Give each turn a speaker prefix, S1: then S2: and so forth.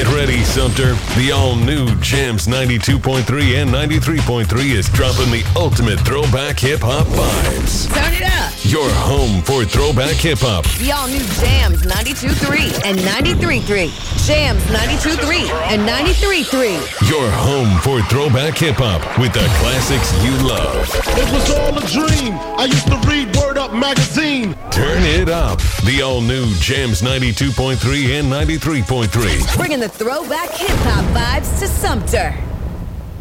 S1: Get ready, Sumter. The all-new Jams 92.3 and 93.3 is dropping the ultimate throwback hip-hop vibes.
S2: Turn it up.
S1: Your home for throwback hip-hop.
S2: The all-new Jams 92.3 and 93.3. Jams 92.3 and 93.3.
S1: Your home for throwback hip-hop with the classics you love.
S3: It was all a dream. I used to read Word Up magazine.
S1: Turn it up. The all-new Jams 92.3 and 93.3.
S2: Bringing the throwback hip-hop vibes to Sumter.